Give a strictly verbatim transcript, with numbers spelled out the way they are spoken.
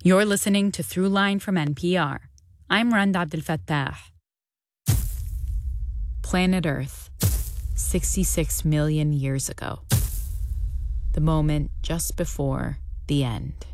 You're listening to Throughline from N P R. I'm Rand Abdel Fattah. Planet Earth, sixty-six million years ago. The moment just before the end.